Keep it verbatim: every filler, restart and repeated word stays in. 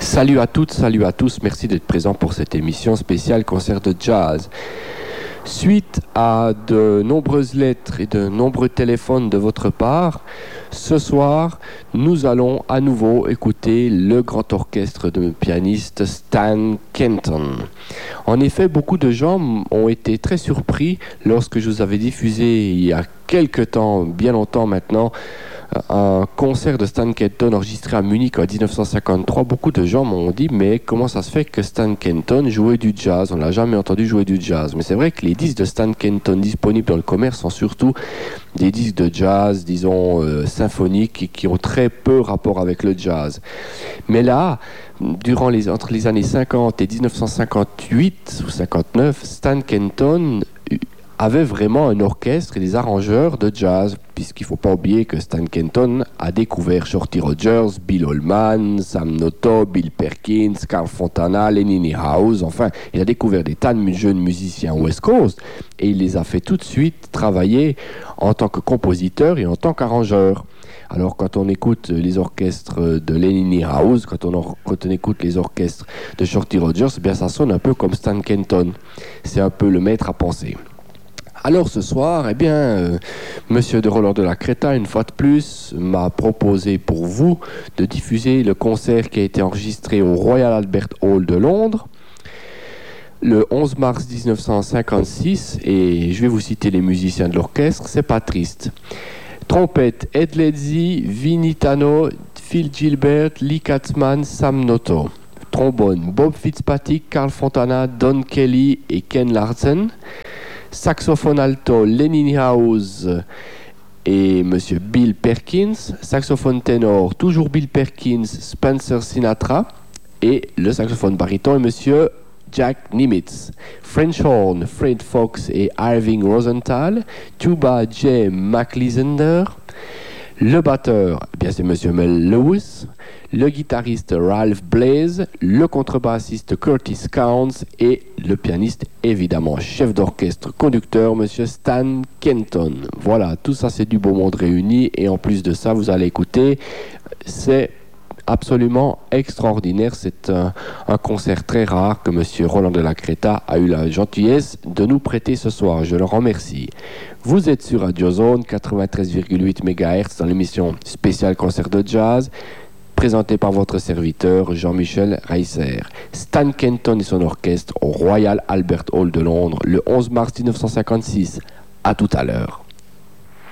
Salut à toutes, salut à tous, merci d'être présents pour cette émission spéciale concert de jazz. Suite à de nombreuses lettres et de nombreux téléphones de votre part, ce soir, nous allons à nouveau écouter le grand orchestre de pianiste Stan Kenton. En effet, beaucoup de gens ont été très surpris lorsque je vous avais diffusé il y a quelque temps, bien longtemps maintenant, un concert de Stan Kenton enregistré à Munich en dix-neuf cent cinquante-trois. Beaucoup de gens m'ont dit, mais comment ça se fait que Stan Kenton jouait du jazz? On l'a jamais entendu jouer du jazz. Mais c'est vrai que les disques de Stan Kenton disponibles dans le commerce sont surtout des disques de jazz, disons, euh, symphoniques, qui ont très peu rapport avec le jazz. Mais là, durant les, entre les années cinquante et dix-neuf cent cinquante-huit ou cinquante-neuf, Stan Kenton avait vraiment un orchestre et des arrangeurs de jazz, puisqu'il ne faut pas oublier que Stan Kenton a découvert Shorty Rogers, Bill Holman, Sam Noto, Bill Perkins, Carl Fontana, Lenny Niehaus. Enfin, il a découvert des tas de jeunes musiciens West Coast et il les a fait tout de suite travailler en tant que compositeur et en tant qu'arrangeur. Alors quand on écoute les orchestres de Lenny Niehaus, quand on, or, quand on écoute les orchestres de Shorty Rogers, eh bien ça sonne un peu comme Stan Kenton. C'est un peu le maître à penser. Alors ce soir, eh bien, euh, Monsieur de Roland de la Creta, une fois de plus, m'a proposé pour vous de diffuser le concert qui a été enregistré au Royal Albert Hall de Londres le onze mars dix-neuf cent cinquante-six, et je vais vous citer les musiciens de l'orchestre, c'est pas triste. Trompette, Ed Ledzi, Vinnie Tano, Phil Gilbert, Lee Katzman, Sam Noto. Trombone, Bob Fitzpatrick, Carl Fontana, Don Kelly et Ken Larsen. Saxophone alto, Lenny Niehaus et Monsieur Bill Perkins. Saxophone ténor, toujours Bill Perkins, Spencer Sinatra. Et le saxophone baryton est Monsieur Jack Nimitz. French horn, Fred Fox et Irving Rosenthal. Tuba, Jay McLisender. Le batteur, eh bien c'est Monsieur Mel Lewis. Le guitariste Ralph Blaze, le contrebassiste Curtis Counts et le pianiste, évidemment, chef d'orchestre, conducteur, Monsieur Stan Kenton. Voilà, tout ça c'est du beau monde réuni et en plus de ça, vous allez écouter, c'est absolument extraordinaire. C'est un, un concert très rare que Monsieur Roland de la Creta a eu la gentillesse de nous prêter ce soir. Je le remercie. Vous êtes sur Radio Zone quatre-vingt-treize virgule huit mégahertz dans l'émission spéciale concert de jazz, présenté par votre serviteur Jean-Michel Reisser. Stan Kenton et son orchestre au Royal Albert Hall de Londres le onze mars dix-neuf cent cinquante-six. À tout à l'heure.